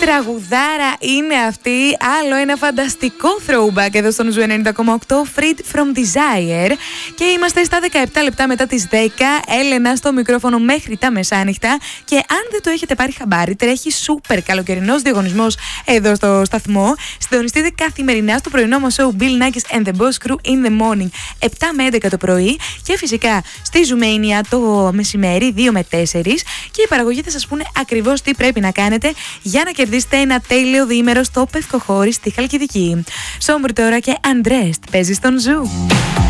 τραγουδάρα είναι αυτή. Άλλο ένα φανταστικό throwback εδώ στον Ζου 90,8, Freed from Desire. Και είμαστε στα 17 λεπτά μετά τις 10. Έλενα στο μικρόφωνο μέχρι τα μεσάνυχτα. Και αν δεν το έχετε πάρει χαμπάρι, τρέχει σούπερ καλοκαιρινός διαγωνισμός εδώ στο σταθμό. Συντονιστείτε καθημερινά στο πρωινό μας show Bill Nackis and the Boss Crew in the morning, 7 με 11 το πρωί. Και φυσικά στη Zoomania το μεσημέρι, 2 με 4. Και οι παραγωγοί θα σας πούνε ακριβώς τι πρέπει να κάνετε για να κερδίσετε ένα τέλειο διήμερο στο Πευκοχώρι στη Χαλκιδική. Σόμπρ τώρα και Undressed παίζει στον Ζου.